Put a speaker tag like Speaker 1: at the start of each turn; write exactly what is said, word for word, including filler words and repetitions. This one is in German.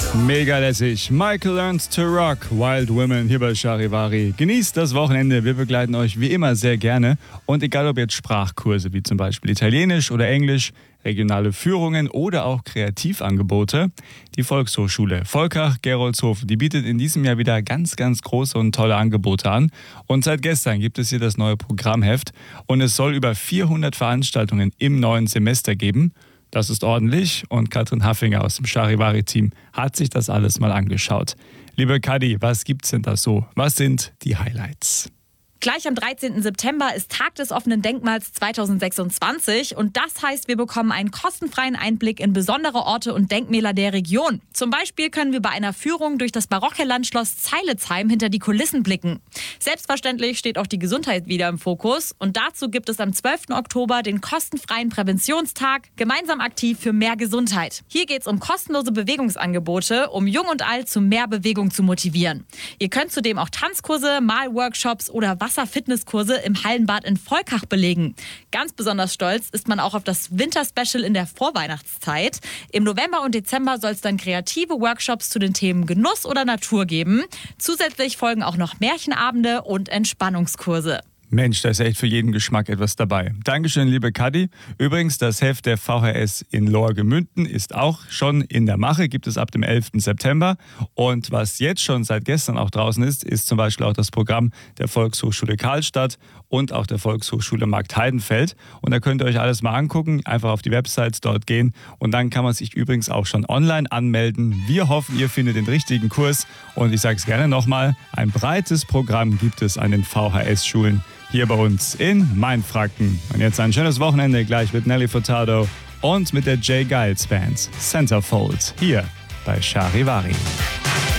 Speaker 1: Mega lässig. Michael Learns to Rock, Wild Women hier bei Charivari. Genießt das Wochenende, wir begleiten euch wie immer sehr gerne. Und egal ob jetzt Sprachkurse wie zum Beispiel Italienisch oder Englisch, regionale Führungen oder auch Kreativangebote, die Volkshochschule Volkach-Gerolzhofen, die bietet in diesem Jahr wieder ganz, ganz große und tolle Angebote an. Und seit gestern gibt es hier das neue Programmheft und es soll über vierhundert Veranstaltungen im neuen Semester geben. Das ist ordentlich und Katrin Haffinger aus dem Charivari-Team hat sich das alles mal angeschaut. Liebe Kadi, was gibt's denn da so? Was sind die Highlights?
Speaker 2: Gleich am dreizehnten September ist Tag des offenen Denkmals zweitausendsechsundzwanzig und das heißt, wir bekommen einen kostenfreien Einblick in besondere Orte und Denkmäler der Region. Zum Beispiel können wir bei einer Führung durch das barocke Landschloss Zeilitzheim hinter die Kulissen blicken. Selbstverständlich steht auch die Gesundheit wieder im Fokus und dazu gibt es am zwölften Oktober den kostenfreien Präventionstag Gemeinsam aktiv für mehr Gesundheit. Hier geht es um kostenlose Bewegungsangebote, um Jung und Alt zu mehr Bewegung zu motivieren. Ihr könnt zudem auch Tanzkurse, Malworkshops oder Wasserfitnesskurse im Hallenbad in Volkach belegen. Ganz besonders stolz ist man auch auf das Winterspecial in der Vorweihnachtszeit. Im November und Dezember soll es dann kreative Workshops zu den Themen Genuss oder Natur geben. Zusätzlich folgen auch noch Märchenabende und Entspannungskurse.
Speaker 1: Mensch, da ist echt für jeden Geschmack etwas dabei. Dankeschön, liebe Kadi. Übrigens, das Heft der V H S in Lohr-Gemünden ist auch schon in der Mache, gibt es ab dem elften September. Und was jetzt schon seit gestern auch draußen ist, ist zum Beispiel auch das Programm der Volkshochschule Karlstadt und auch der Volkshochschule Marktheidenfeld. Und da könnt ihr euch alles mal angucken, einfach auf die Websites dort gehen. Und dann kann man sich übrigens auch schon online anmelden. Wir hoffen, ihr findet den richtigen Kurs. Und ich sage es gerne nochmal, ein breites Programm gibt es an den V H S-Schulen hier bei uns in Mainfranken. Und jetzt ein schönes Wochenende gleich mit Nelly Furtado und mit der Jay Giles Band Centerfold hier bei Charivari.